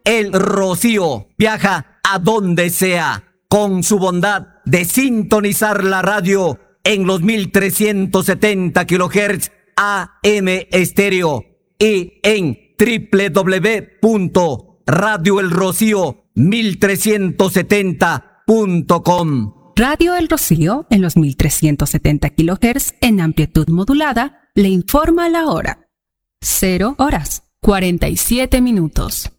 El Rocío viaja a donde sea con su bondad de sintonizar la radio en los 1370 kHz AM estéreo y en www.radioelrocío1370.com. Radio El Rocío en los 1370 kHz en amplitud modulada le informa la hora. 0 horas 47 minutos.